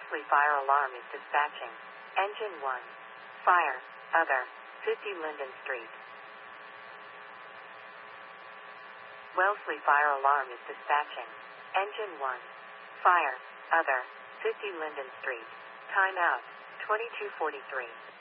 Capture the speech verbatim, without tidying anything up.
Wellesley Fire Alarm is dispatching. Engine one. Fire. Other. fifty Linden Street. Wellesley Fire Alarm is dispatching. Engine one. Fire. Other. fifty Linden Street. Time out. twenty-two forty-three.